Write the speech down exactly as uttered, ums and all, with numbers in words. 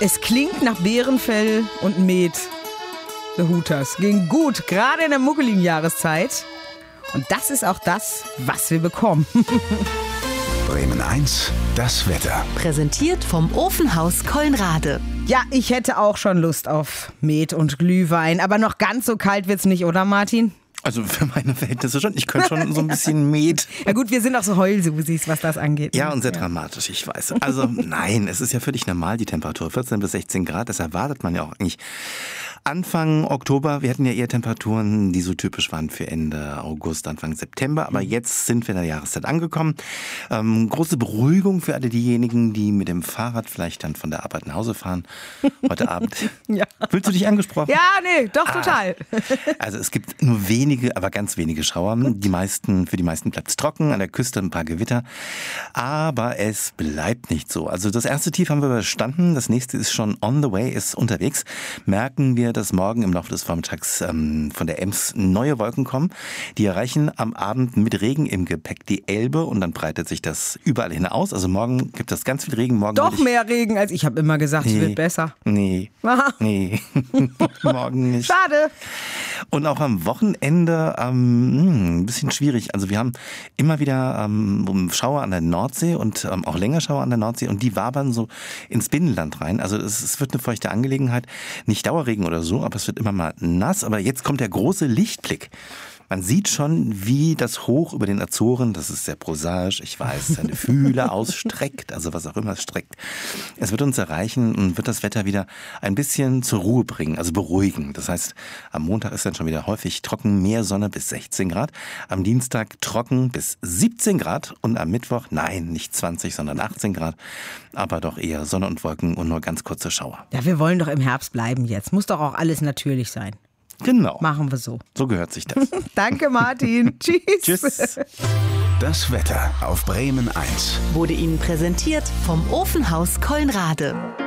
Es klingt nach Bärenfell und Met. The Hooters. Ging gut, gerade in der muckeligen Jahreszeit. Und das ist auch das, was wir bekommen. Bremen eins, das Wetter. Präsentiert vom Ofenhaus Colnrade. Ja, ich hätte auch schon Lust auf Met und Glühwein. Aber noch ganz so kalt wird's nicht, oder Martin? Also für meine Verhältnisse schon. Ich könnte schon so ein bisschen Met. Ja gut, wir sind auch so Heulsusis, was das angeht. Ja, und sehr dramatisch, ich weiß. Also nein, es ist ja völlig normal, die Temperatur. vierzehn bis sechzehn Grad, das erwartet man ja auch eigentlich. Anfang Oktober, wir hatten ja eher Temperaturen, die so typisch waren für Ende August, Anfang September. Aber jetzt sind wir in der Jahreszeit angekommen. Ähm, große Beruhigung für alle diejenigen, die mit dem Fahrrad vielleicht dann von der Arbeit nach Hause fahren. Heute Abend. Ja. Fühlst du dich angesprochen? Ja, nee, doch ah. total. Also es gibt nur wenige, aber ganz wenige Schauer. Die meisten, für die meisten bleibt es trocken, an der Küste ein paar Gewitter. Aber es bleibt nicht so. Also das erste Tief haben wir überstanden. Das nächste ist schon on the way, ist unterwegs. Merken wir, dass morgen im Laufe des Vormittags ähm, von der Ems neue Wolken kommen. Die erreichen am Abend mit Regen im Gepäck die Elbe und dann breitet sich das überall hin aus. Also morgen gibt es ganz viel Regen. Morgen Doch mehr Regen, als ich habe immer gesagt, nee, es wird besser. Nee, Aha. nee, morgen nicht. Schade. Und auch am Wochenende ähm, ein bisschen schwierig. Also wir haben immer wieder ähm, Schauer an der Nordsee und ähm, auch länger Schauer an der Nordsee und die wabern so ins Binnenland rein. Also es, es wird eine feuchte Angelegenheit. Nicht Dauerregen oder so, aber es wird immer mal nass. Aber jetzt kommt der große Lichtblick. Man sieht schon, wie das Hoch über den Azoren, das ist sehr prosaisch, ich weiß, seine Fühler ausstreckt, also was auch immer es streckt. Es wird uns erreichen und wird das Wetter wieder ein bisschen zur Ruhe bringen, also beruhigen. Das heißt, am Montag ist dann schon wieder häufig trocken, mehr Sonne bis sechzehn Grad. Am Dienstag trocken bis siebzehn Grad und am Mittwoch, nein, nicht zwanzig, sondern achtzehn Grad. Aber doch eher Sonne und Wolken und nur ganz kurze Schauer. Ja, wir wollen doch im Herbst bleiben jetzt. Muss doch auch alles natürlich sein. Genau. Machen wir so. So gehört sich das. Danke, Martin. Tschüss. Tschüss. Das Wetter auf Bremen eins. Wurde Ihnen präsentiert vom Ofenhaus Colnrade.